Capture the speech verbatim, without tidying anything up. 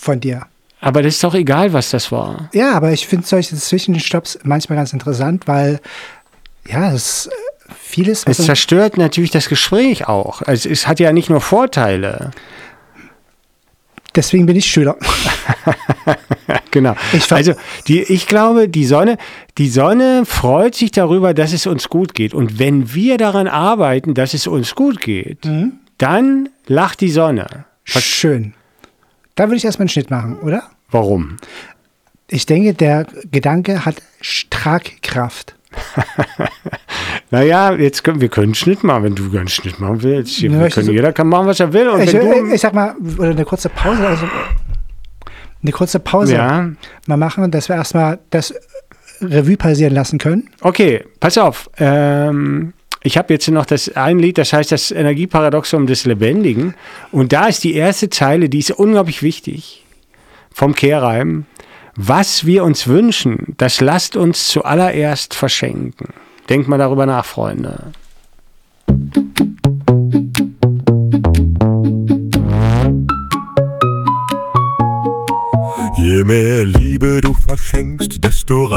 von dir. Aber das ist doch egal, was das war. Ja, aber ich finde solche Zwischenstopps manchmal ganz interessant, weil, ja, es ist vieles... Es zerstört natürlich das Gespräch auch. Es, es hat ja nicht nur Vorteile. Deswegen bin ich Schüler. Genau. Ich also die, ich glaube, die Sonne, die Sonne freut sich darüber, dass es uns gut geht. Und wenn wir daran arbeiten, dass es uns gut geht, mhm. dann lacht die Sonne. Schön. Da würde ich erstmal einen Schnitt machen, oder? Warum? Ich denke, der Gedanke hat Tragkraft. Naja, jetzt können wir können einen Schnitt machen, wenn du einen Schnitt machen willst. Wir können, so, jeder kann machen, was er will. Und ich, wenn du, ich sag mal, oder eine kurze Pause, also eine kurze Pause ja. mal machen, dass wir erstmal das Revue passieren lassen können. Okay, pass auf. Ähm, ich habe jetzt noch das ein Lied, das heißt das Energieparadoxon des Lebendigen. Und da ist die erste Zeile, die ist unglaublich wichtig, vom Kehrreim. Was wir uns wünschen, das lasst uns zuallererst verschenken. Denkt mal darüber nach, Freunde. Je mehr Liebe du verschenkst, desto